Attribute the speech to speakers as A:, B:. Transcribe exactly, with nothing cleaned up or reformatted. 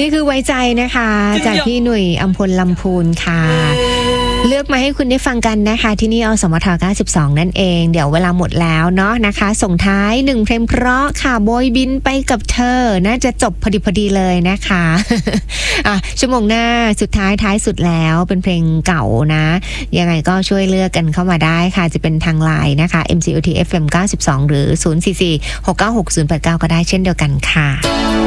A: นี่คือไว้ใจนะคะจากพี่หนุ่ยอัมพลลำพูนค่ะเลือกมาให้คุณได้ฟังกันนะคะที่นี่อสมทเก้าสิบสองนั่นเองเดี๋ยวเวลาหมดแล้วเนาะนะคะส่งท้ายหนึ่งเพลงเพราะค่ะโบยบินไปกับเธอน่าจะจบพอดีพอดีเลยนะคะอ่ะชั่วโมงหน้าสุดท้ายท้ายสุดแล้วเป็นเพลงเก่านะยังไงก็ช่วยเลือกกันเข้ามาได้ค่ะจะเป็นทางไลน์นะคะ เอ็ม ซี โอ ที เอฟ เอ็ม เก้าสิบสองหรือศูนย์ สี่ สี่ หก เก้า หก ศูนย์ แปด เก้าก็ได้เช่นเดียวกันค่ะ